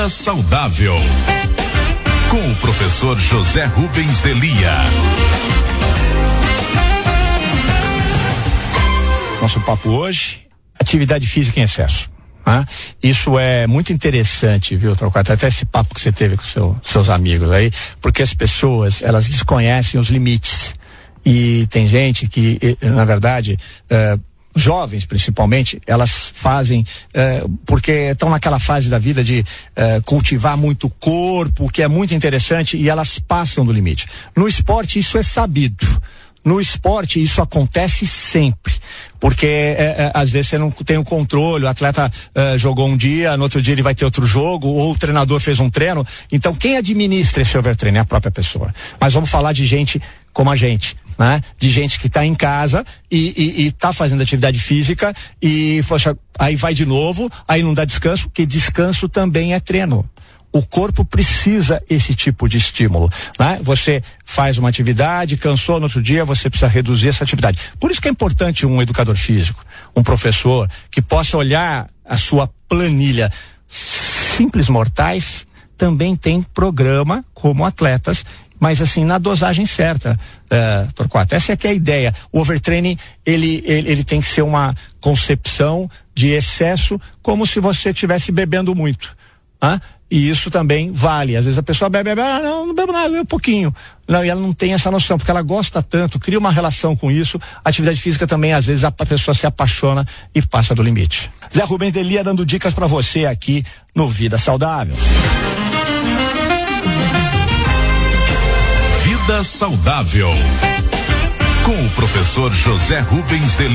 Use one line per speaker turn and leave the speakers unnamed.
Saudável, com o professor José Rubens Delia.
Nosso papo hoje, atividade física em excesso. Isso é muito interessante, viu, Torquato? Até esse papo que você teve com seus amigos aí, porque as pessoas, elas desconhecem os limites. E tem gente que, na verdade, jovens principalmente, elas fazem porque estão naquela fase da vida de cultivar muito o corpo, que é muito interessante, e elas passam do limite. No esporte isso é sabido. No esporte isso acontece sempre, porque às vezes você não tem o controle, o atleta jogou um dia, no outro dia ele vai ter outro jogo, ou o treinador fez um treino. Então quem administra esse overtraining é a própria pessoa. Mas vamos falar de gente como a gente, né? De gente que está em casa e tá fazendo atividade física e, poxa, aí vai de novo, aí não dá descanso, porque descanso também é treino. O corpo precisa esse tipo de estímulo, né? Você faz uma atividade, cansou no outro dia, você precisa reduzir essa atividade. Por isso que é importante um educador físico, um professor que possa olhar a sua planilha. Simples mortais também tem programa como atletas, mas assim, na dosagem certa, Torquato. Essa é que é a ideia. O overtraining, ele tem que ser uma concepção de excesso, como se você estivesse bebendo muito. E isso também vale. Às vezes a pessoa bebe, não bebo nada, bebo um pouquinho. Não, e ela não tem essa noção, porque ela gosta tanto, cria uma relação com isso. A atividade física também, às vezes, a pessoa se apaixona e passa do limite. Zé Rubens Delia dando dicas pra você aqui no Vida Saudável.
Vida Saudável, com o professor José Rubens Delia.